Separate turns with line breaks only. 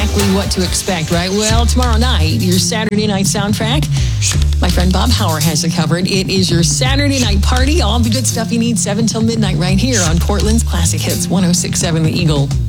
exactly what to expect, right? Well, tomorrow night, your Saturday night soundtrack, my friend Bob Hauer has it covered. It is your Saturday night party. All the good stuff you need, 7 till midnight, right here on Portland's Classic Hits 106.7 The Eagle.